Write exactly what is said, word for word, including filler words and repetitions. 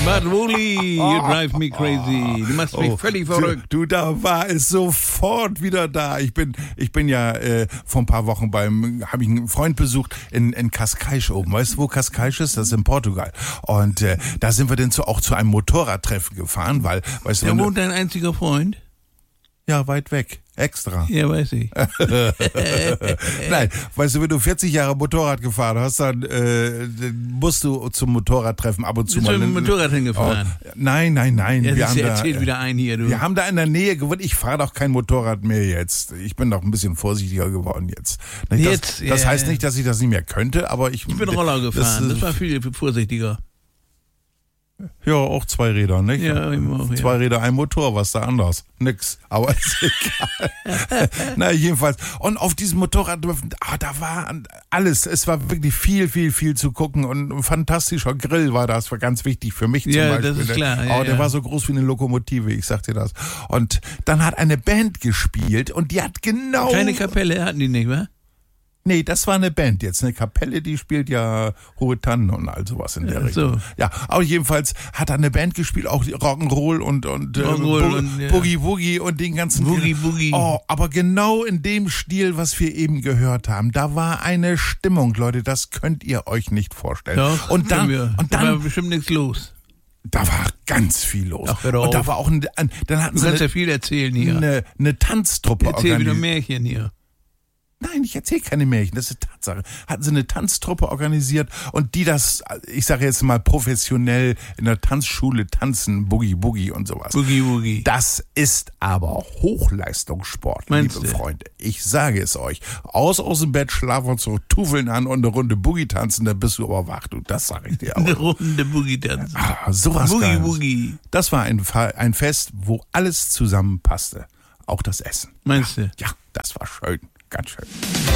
But Wooly, you drive me crazy. Du machst mich Oh, völlig verrückt. Du, du, da war es sofort wieder da. Ich bin, ich bin ja äh, vor ein paar Wochen beim, habe ich einen Freund besucht in, in Cascais oben. Weißt du, wo Cascais ist? Das ist in Portugal. Und äh, da sind wir dann zu, auch zu einem Motorradtreffen gefahren, weil, weißt du, Da wenn wohnt du, dein einziger Freund? ja, weit weg. Extra. Ja, weiß ich. Nein, weißt du, wenn du vierzig Jahre Motorrad gefahren hast, dann, äh, dann musst du zum Motorradtreffen ab und zu Bist du mal. mit dem Motorrad hingefahren? Oh, nein, nein, nein. Ja, wir das haben da, erzählt wieder ein hier, du. Wir haben da in der Nähe gewohnt. Ich fahre doch kein Motorrad mehr jetzt. Ich bin doch ein bisschen vorsichtiger geworden jetzt. Das, Jetzt, das ja, heißt ja. nicht, dass ich das nicht mehr könnte, aber ich... Ich bin Roller gefahren, das, das war viel vorsichtiger. Ja, auch zwei Räder, nicht? Ja, immer auch, ja. Zwei Räder, ein Motor, was da anders? Nix, aber ist egal. Na, jedenfalls. Und auf diesem Motorrad, ah, da war alles. Es war wirklich viel, viel, viel zu gucken und ein fantastischer Grill war das, war ganz wichtig für mich zum Ja, Beispiel. das ist klar. Ja, oh, der ja. war so groß wie eine Lokomotive, ich sag dir das. Und dann hat eine Band gespielt und die hat genau... Keine Kapelle hatten die nicht, wa? Nee, das war eine Band jetzt. Eine Kapelle, die spielt ja Hohe Tannen und all sowas in der Ja, Richtung. so. Ja, aber jedenfalls hat da eine Band gespielt, auch die Rock'n'Roll und, und, äh, Rock'n'Roll Bo- und, ja. Boogie Woogie und den ganzen... Boogie Boogie. Oh, aber genau in dem Stil, was wir eben gehört haben, da war eine Stimmung, Leute, das könnt ihr euch nicht vorstellen. Doch, und dann, wir. und Da war dann, bestimmt nichts los. da war ganz viel los. Ach, hör doch und da auf. war auch ein, ein dann hatten Du sie kannst ja eine, viel erzählen hier. eine, eine Tanztruppe Erzähl wieder organisiert. Märchen hier. Nein, ich erzähle keine Märchen, das ist Tatsache. Hatten sie eine Tanztruppe organisiert und die das, ich sage jetzt mal professionell in der Tanzschule tanzen, Boogie Boogie und sowas. Boogie Woogie. Das ist aber Hochleistungssport, Meinst liebe du? Freunde. Ich sage es euch. Aus aus dem Bett, schlafen und so, Tufeln an und eine Runde Boogie tanzen, dann bist du aber wach, du. Das sage ich dir Eine auch. Runde Boogie tanzen. Ah, sowas Boogie Geiles. Woogie. Das war ein, Fa- ein Fest, wo alles zusammenpasste. Auch das Essen. Meinst du? Ja, das war schön. Ganz schön.